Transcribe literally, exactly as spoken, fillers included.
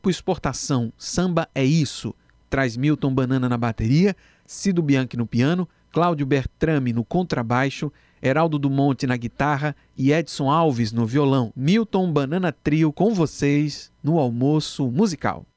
Grupo Exportação, Samba é Isso, traz Milton Banana na bateria, Cido Bianchi no piano, Cláudio Bertrame no contrabaixo, Heraldo do Monte na guitarra e Edson Alves no violão. Milton Banana Trio com vocês no Almoço Musical.